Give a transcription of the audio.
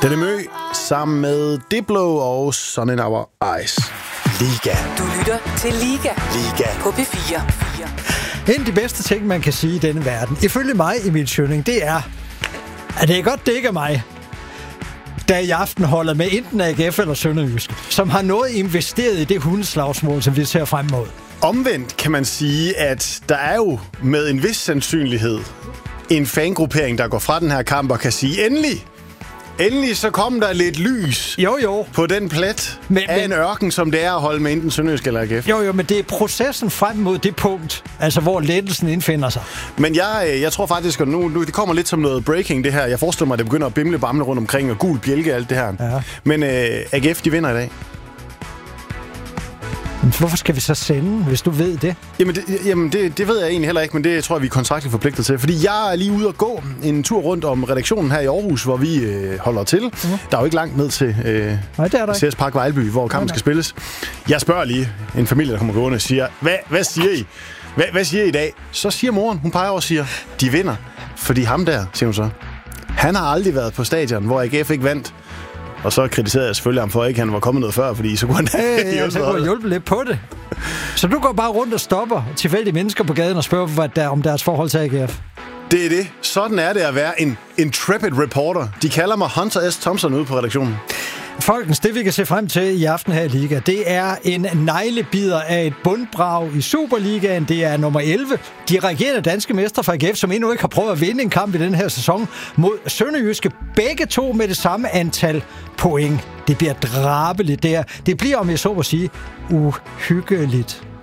Den er Mø sammen med Diplo og Sun in Our Eyes. Liga. Du lytter til Liga. Liga. På P4. En af de bedste ting, man kan sige i denne verden, ifølge mig, Emil Schønning, det er, at det er godt, det ikke er mig, der i aften holder med enten AGF eller Sønderjyske, som har noget investeret i det hundeslagsmål, som vi ser frem mod. Omvendt kan man sige, at der er jo med en vis sandsynlighed en fangruppering, der går fra den her kamp og kan sige, endelig så kom der lidt lys på den plet af en ørken, som det er at holde med enten Sønderjysk eller AGF. Jo, men det er processen frem mod det punkt, altså hvor lettelsen indfinder sig. Men jeg tror faktisk, at nu det kommer lidt som noget breaking, det her. Jeg forestiller mig, at det begynder at bimle-bamle rundt omkring, og gul bjælke og alt det her. Ja. Men AGF, de vinder i dag. Hvorfor skal vi så sende, hvis du ved det? Jamen det ved jeg egentlig heller ikke, men det tror jeg, vi er kontraktligt forpligtet til. Fordi jeg er lige ude at gå en tur rundt om redaktionen her i Aarhus, hvor vi holder til. Der er jo ikke langt ned til CS Park Vejlby, hvor kampen skal spilles. Jeg spørger lige en familie, der kommer gående og siger, hvad siger I? Hvad siger I i dag? Så siger moren, hun peger over og siger, de vinder. Fordi ham der, siger hun så, han har aldrig været på stadion, hvor AGF ikke vandt. Og så kritiserede jeg selvfølgelig ham for, at ikke han var kommet noget før, fordi så kunne han så kunne hjælpe lidt på det. Så du går bare rundt og stopper tilfældige mennesker på gaden og spørger om deres forhold til AGF? Det er det. Sådan er det at være en intrepid reporter. De kalder mig Hunter S. Thompson ude på redaktionen. Folkens, det vi kan se frem til i aften her i Liga, det er en neglebider af et bundbrag i Superligaen. Det er nummer 11. De regerende danske mestre fra AGF, som endnu ikke har prøvet at vinde en kamp i den her sæson mod Sønderjyske. Begge to med det samme antal point. Det bliver drabeligt der. Det bliver, om jeg så må sige, uhyggeligt.